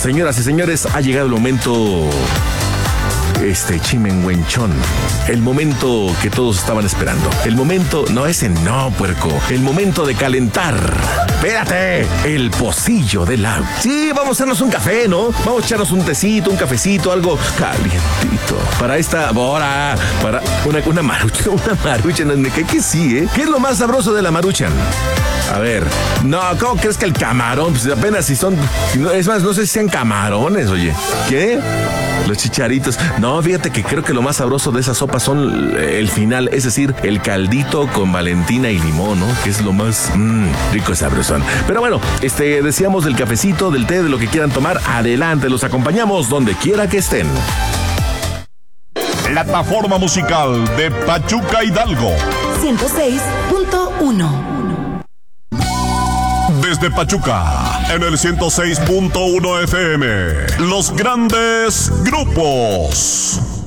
señoras y señores, ha llegado el momento chimenguenchón. El momento que todos estaban esperando. El momento, no ese no, puerco. El momento de calentar. Espérate, el pocillo del agua. Sí, vamos a hacernos un café, ¿no? Vamos a echarnos un tecito, un cafecito, algo calientito. Para esta hora, para una maruchan, que sí, ¿eh? ¿Qué es lo más sabroso de la maruchan? A ver, no, ¿cómo crees que el camarón? Pues apenas si son, es más, no sé si sean camarones, oye. ¿Qué? Los chicharitos. No, fíjate que creo que lo más sabroso de esa sopa son el final, es decir, el caldito con Valentina y limón, ¿no? Que es lo más rico y sabrosón. Pero bueno, decíamos del cafecito, del té, de lo que quieran tomar, adelante, los acompañamos donde quiera que estén. Plataforma musical de Pachuca Hidalgo. 106.1. Desde Pachuca, en el 106.1 FM, los grandes grupos.